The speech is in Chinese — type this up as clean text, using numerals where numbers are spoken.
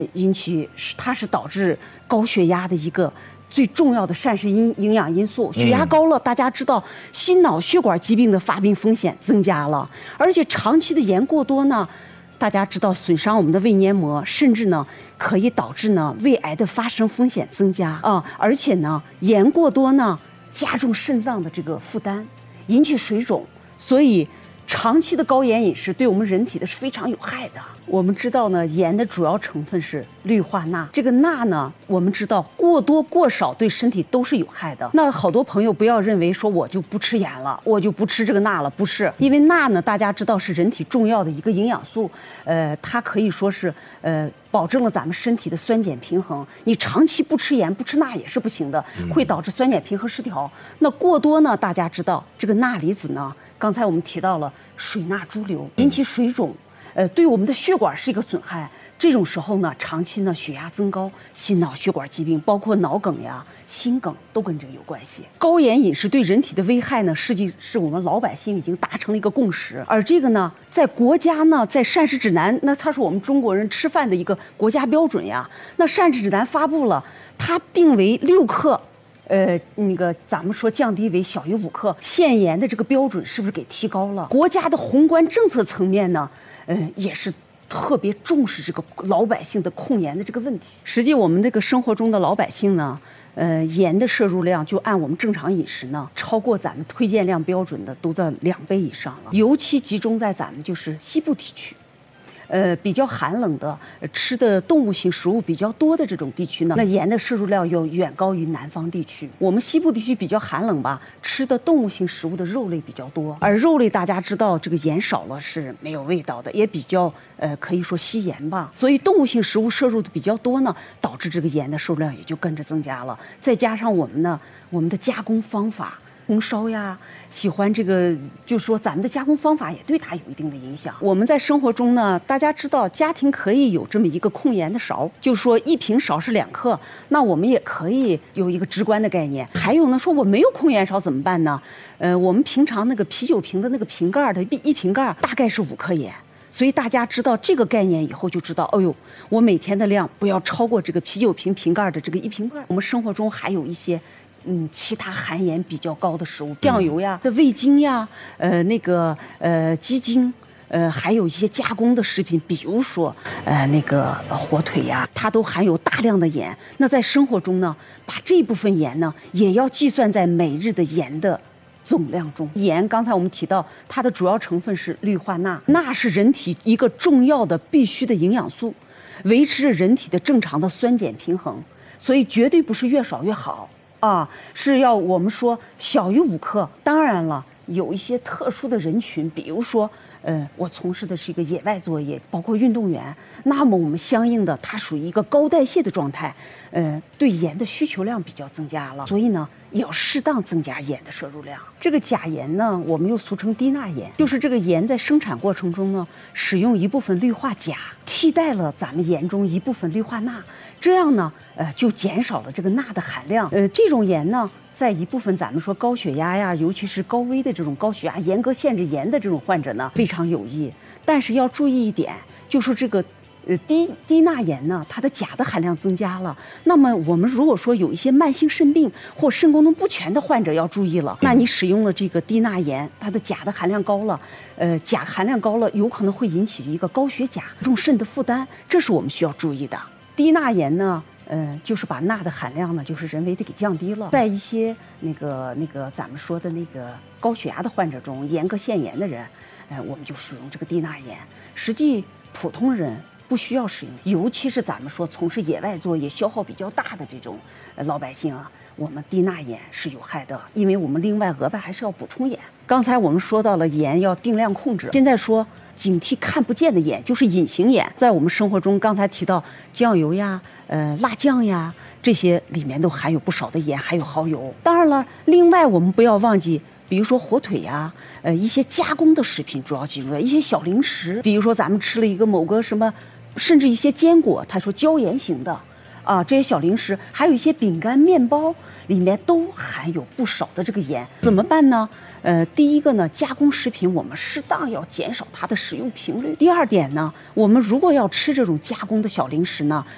它是导致高血压的一个最重要的膳食营养因素。血压高了，大家知道心脑血管疾病的发病风险增加了，而且长期的盐过多呢，大家知道损伤我们的胃黏膜，甚至呢可以导致呢胃癌的发生风险增加啊。而且呢盐过多呢加重肾脏的这个负担，引起水肿，所以长期的高盐饮食对我们人体的是非常有害的。我们知道呢，盐的主要成分是氯化钠，这个钠呢，我们知道过多过少对身体都是有害的。那好多朋友不要认为说我就不吃盐了，我就不吃这个钠了，不是，因为钠呢，大家知道是人体重要的一个营养素，它可以说是保证了咱们身体的酸碱平衡。你长期不吃盐不吃钠也是不行的，会导致酸碱平衡失调。那过多呢，大家知道这个钠离子呢，刚才我们提到了水钠潴留，引起水肿，对我们的血管是一个损害。这种时候呢，长期呢血压增高，心脑血管疾病，包括脑梗呀、心梗都跟这个有关系。高盐饮食对人体的危害呢，实际是我们老百姓已经达成了一个共识。而这个呢，在国家呢，在膳食指南，那它是我们中国人吃饭的一个国家标准呀。那膳食指南发布了，它定为6克。咱们说降低为小于5克，限盐的这个标准是不是给提高了？国家的宏观政策层面呢，也是特别重视这个老百姓的控盐的这个问题。实际我们这个生活中的老百姓呢，盐的摄入量就按我们正常饮食呢，超过咱们推荐量标准的都在2倍以上了。尤其集中在咱们就是西部地区。比较寒冷的，吃的动物性食物比较多的这种地区呢，那盐的摄入量要远高于南方地区。我们西部地区比较寒冷吧，吃的动物性食物的肉类比较多，而肉类大家知道这个盐少了是没有味道的，也比较可以说稀盐吧。所以动物性食物摄入的比较多呢，导致这个盐的摄入量也就跟着增加了。再加上我们的加工方法。红烧呀，喜欢这个，就是说咱们的加工方法也对它有一定的影响。我们在生活中呢，大家知道家庭可以有这么一个控盐的勺，就是说1瓶勺是2克，那我们也可以有一个直观的概念。还有呢，说我没有控盐勺怎么办呢？我们平常那个啤酒瓶的那个瓶盖的一瓶盖大概是5克盐。所以大家知道这个概念以后，就知道，哎呦，我每天的量不要超过这个啤酒瓶瓶盖的这个1瓶盖。我们生活中还有一些。其他含盐比较高的食物，酱油呀、味精呀、鸡精，还有一些加工的食品，比如说火腿呀，它都含有大量的盐。那在生活中呢，把这部分盐呢，也要计算在每日的盐的总量中。盐刚才我们提到，它的主要成分是氯化钠，钠是人体一个重要的必须的营养素，维持着人体的正常的酸碱平衡，所以绝对不是越少越好。是要我们说小于5克。当然了，有一些特殊的人群，比如说，我从事的是一个野外作业，包括运动员，那么我们相应的，它属于一个高代谢的状态，对盐的需求量比较增加了，所以呢，也要适当增加盐的摄入量。这个钾盐呢，我们又俗称低钠盐，就是这个盐在生产过程中呢，使用一部分氯化钾替代了咱们盐中一部分氯化钠。这样呢，就减少了这个钠的含量。这种盐呢，在一部分咱们说高血压呀，尤其是高危的这种高血压、严格限制盐的这种患者呢，非常有益。但是要注意一点，就是这个低钠盐呢，它的钾的含量增加了。那么我们如果说有一些慢性肾病或肾功能不全的患者要注意了，那你使用了这个低钠盐，它的钾的含量高了，钾含量高了，有可能会引起一个高血钾、重肾的负担，这是我们需要注意的。低钠盐呢，就是把钠的含量呢，就是人为的给降低了。在一些咱们说的那个高血压的患者中，严格限盐的人，我们就使用这个低钠盐。实际普通人不需要使用，尤其是咱们说从事野外作业消耗比较大的这种老百姓啊，我们低钠盐是有害的，因为我们另外额外还是要补充盐。刚才我们说到了盐要定量控制，现在说警惕看不见的盐，就是隐形盐。在我们生活中，刚才提到酱油呀、辣酱呀，这些里面都含有不少的盐，还有蚝油。当然了，另外我们不要忘记，比如说火腿呀，一些加工的食品，主要集中在一些小零食，比如说咱们吃了一个某个什么，甚至一些坚果，他说椒盐型的。这些小零食，还有一些饼干、面包，里面都含有不少的这个盐，怎么办呢？第一个呢，加工食品我们适当要减少它的使用频率。第二点呢，我们如果要吃这种加工的小零食呢，